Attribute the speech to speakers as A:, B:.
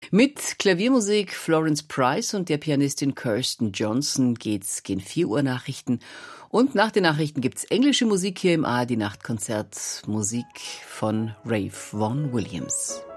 A: Mit Klaviermusik Florence Price und der Pianistin Kirsten Johnson geht's gen 4 Uhr Nachrichten. Und nach den Nachrichten gibt's englische Musik hier im ARD Nachtkonzert. Musik von Ralph Vaughan Williams.